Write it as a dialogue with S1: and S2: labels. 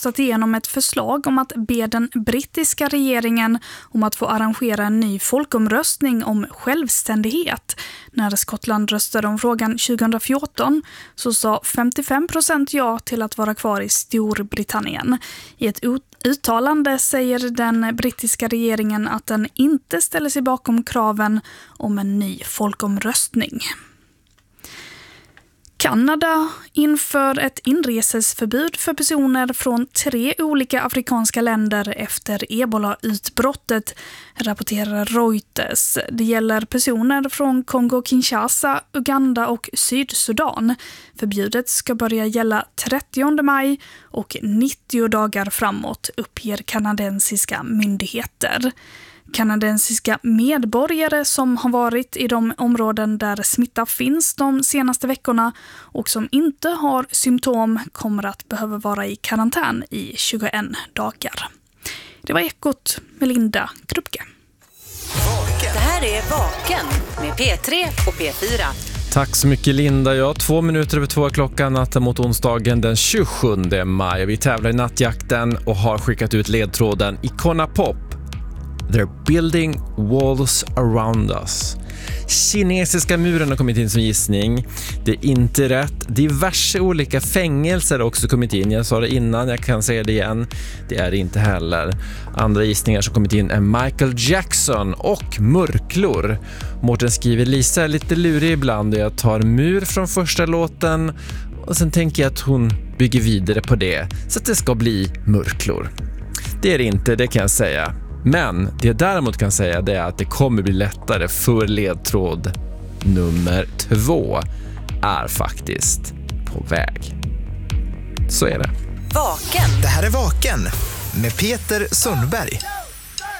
S1: röstat igenom ett förslag om att be den brittiska regeringen om att få arrangera en ny folkomröstning om självständighet. När Skottland röstade om frågan 2014 så sa 55% ja till att vara kvar i Storbritannien. I ett uttalande säger den brittiska regeringen att den inte ställer sig bakom kraven om en ny folkomröstning. Kanada inför ett inresesförbud för personer från 3 olika afrikanska länder efter Ebola-utbrottet, rapporterar Reuters. Det gäller personer från Kongo-Kinshasa, Uganda och Sydsudan. Förbudet ska börja gälla 30 maj och 90 dagar framåt, uppger kanadensiska myndigheter. Kanadensiska medborgare som har varit i de områden där smitta finns de senaste veckorna och som inte har symptom kommer att behöva vara i karantän i 21 dagar. Det var Ekot med Linda Krupke.
S2: Det här är Vaken med P3 och P4.
S3: Tack så mycket Linda. Ja, 2 minuter över 2 klockan natten mot onsdagen den 27 maj. Vi tävlar i nattjakten och har skickat ut ledtråden Icona Pop. They're building walls around us. Kinesiska muren har kommit in som gissning. Det är inte rätt. Diverse olika fängelser har också kommit in. Jag sa det innan, jag kan säga det igen. Det är det inte heller. Andra gissningar som kommit in är Michael Jackson och murklor. Mårten skriver Lisa är lite lurig ibland och jag tar mur från första låten och sen tänker jag att hon bygger vidare på det så att det ska bli murklor. Det är det inte, det kan jag säga. Men det jag däremot kan säga det är att det kommer bli lättare för ledtråd nummer 2 är faktiskt på väg. Så är det.
S2: Vaken.
S4: Det här är Vaken med Peter Sundberg.